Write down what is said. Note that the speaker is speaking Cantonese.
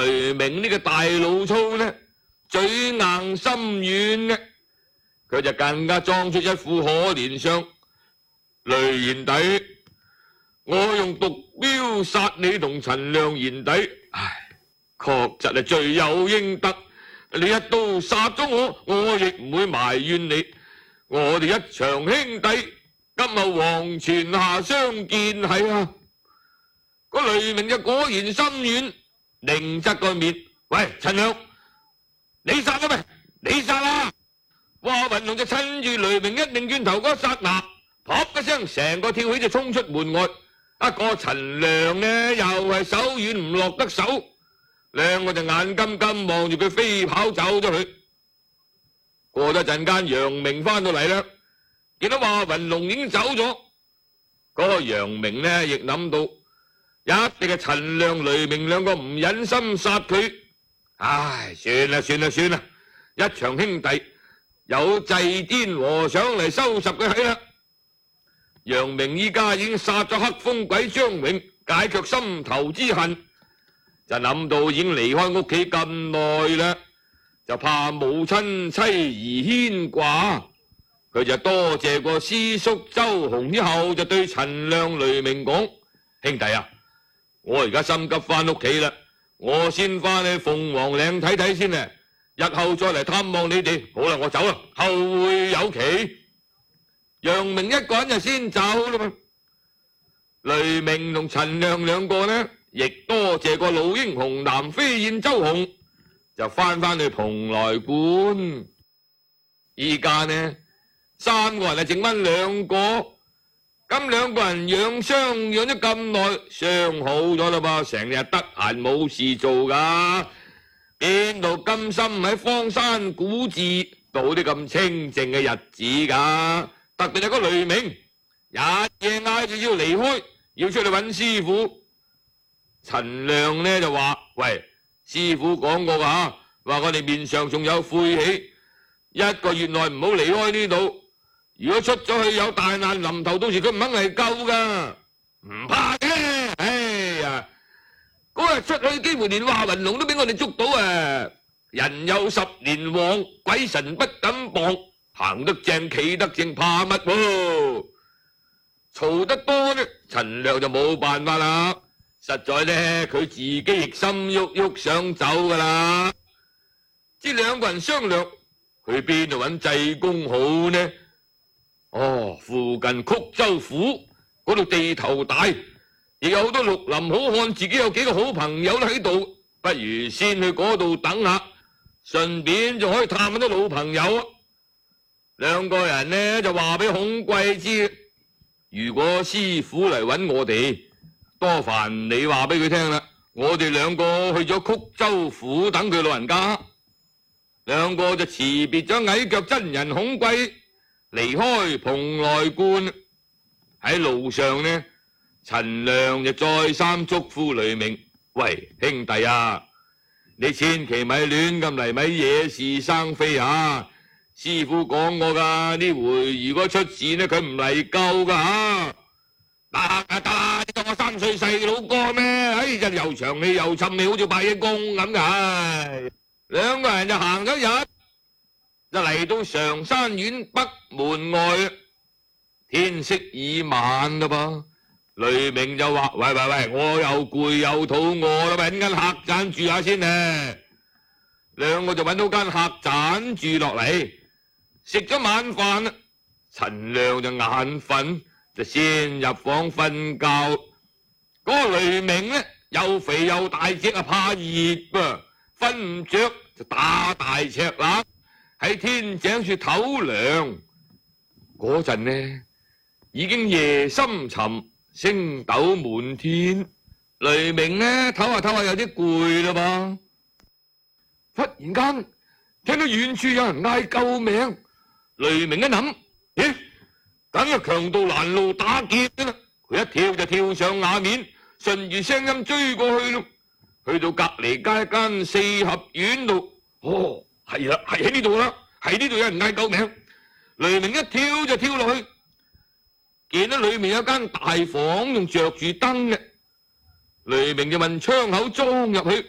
雷鳴呢個大老粗呢，嘴硬心軟呢，佢就更加裝出一副可憐相。雷賢弟，我用毒鏢殺你同陳亮賢弟，唉，確實係罪有應得。你一刀殺咗我亦唔會埋怨你。我哋一場兄弟，今後黃泉下相見。係啊，個雷鳴就果然心軟，擰側個面，喂，陳亮，你殺啦咪？你殺啦！華雲龍就趁住雷鳴一擰轉頭嗰剎那，噗一聲，成個跳起就衝出門外。一個陳亮呢，又係手軟唔落得手，兩個就眼金金望住佢飛跑走咗去。過咗陣間，楊明翻到嚟啦，見到華雲龍已經走咗。嗰個楊明呢，亦諗到一定係陳亮、雷鳴兩個唔忍心殺佢。唉，算啦，一場兄弟有祭天和尚嚟收拾佢係啦。楊明依家已經殺咗黑風鬼張永，解決心頭之恨，就諗到已經離開屋企咁耐啦，就怕母親妻兒牽掛，佢就多謝過師叔周洪之後，就對陳亮、雷鳴講：兄弟啊，我而家心急翻屋企啦，我先翻去鳳凰嶺睇睇先啊，日後再嚟探望你哋。好啦，我走啦，後會有期。楊明一個人就先走啦嘛。雷鳴同陳亮兩個呢，亦多謝個老英雄南飛燕周洪，就翻去蓬萊館。依家呢，三個人啊，剩翻兩個，咁兩個人養傷養咗咁耐，傷好咗啦噃，成日得閒冇事做噶，邊度甘心喺荒山古寺度啲咁清靜嘅日子噶？特別係個雷鳴，日夜嗌住要離開，要出去揾師傅。陳亮呢就話：喂，師傅講過噶，話我哋面上仲有晦氣，一個月內唔好離開呢度。如果出咗去有大難臨頭，到時佢唔肯嚟救噶。唔怕嘅，哎呀，嗰日出去幾乎連華雲龍都俾我哋捉到啊！人有10年旺，鬼神不敢傍。行得正企得正，怕乜喎？嘈得多呢，陳亮就冇辦法啦。實在呢，佢自己亦心喐喐想走噶啦。知兩個人商量去邊度揾濟公好呢？哦，附近曲州府嗰度地頭大，亦有好多綠林好漢，自己有幾個好朋友喺度，不如先去嗰度等下，順便就可以探下啲老朋友啊。兩個人呢就話俾孔貴知，如果師傅嚟揾我哋，多煩你話俾佢聽啦。我哋兩個去咗曲州府等佢老人家。兩個就辭別咗矮腳真人孔貴，離開蓬萊觀。喺路上呢，陳亮就再三囑咐雷鳴：喂，兄弟啊，你千祈咪亂咁嚟，咪惹是生非啊！師傅講過噶，呢回如果出事呢，佢唔嚟救噶吓。得啦，你當我3歲細佬哥咩？哎呀，又長氣又沉氣，好似拜公咁噶。兩個人就行咗日，就嚟到常山縣北門外，天色已晚啦噃。雷鳴就話：喂，我又攰又肚餓啦，搵間客棧住下先呢。兩個就搵到間客棧住落嚟。食咗晚飯啦，陳亮就眼瞓，就先入房瞓覺。嗰個雷鳴呢，又肥又大隻啊，怕熱噃，瞓唔着就打大赤肋喺天井處唞涼。嗰陣呢，已經夜深沉，星斗滿天。雷鳴呢，唞下有啲攰啦噃。忽然間聽到遠處有人嗌救命。雷鳴一諗，咦，梗係強盜攔路打劫啦！佢一跳就跳上瓦面，順住聲音追過去咯。去到隔離街間4合院度，哦，係啦，係喺呢度啦，係呢度有人嗌救命。雷鳴一跳就跳落去，見到裏面有間大房仲着住燈嘅。雷鳴就問窗口裝入去，